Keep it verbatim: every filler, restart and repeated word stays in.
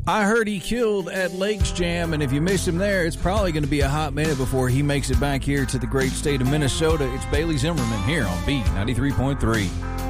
I heard he killed at Lakes Jam, and if you miss him there, it's probably going to be a hot minute before he makes it back here to the great state of Minnesota. It's Bailey Zimmerman here on B ninety-three point three.